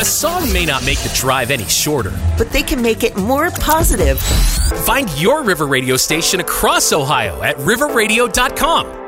song may not make the drive any shorter, but they can make it more positive. Find your River Radio station across Ohio at riverradio.com.